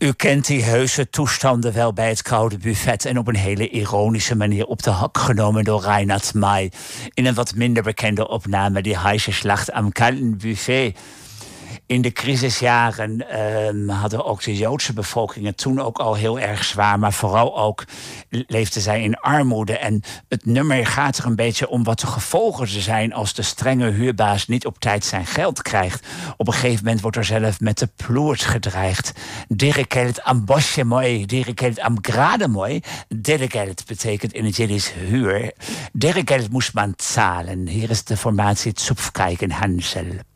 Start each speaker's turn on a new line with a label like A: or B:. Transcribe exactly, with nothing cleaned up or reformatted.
A: U kent die heuse toestanden wel bij het Koude Buffet en op een hele ironische manier op de hak genomen door Reinhard May in een wat minder bekende opname, Die heiße Schlacht am Kalten Buffet. In de crisisjaren um, hadden ook de Joodse bevolking het toen ook al heel erg zwaar. Maar vooral ook leefden zij in armoede. En het nummer gaat er een beetje om wat de gevolgen zijn als de strenge huurbaas niet op tijd zijn geld krijgt. Op een gegeven moment wordt er zelf met de ploert gedreigd. Dirigelt am bosje mooi, dirigelt am grade mooi. Dirigelt betekent in het Jiddisch huur. Dirigelt moest man zahlen. Hier is de formatie Zupfkijken Hansel.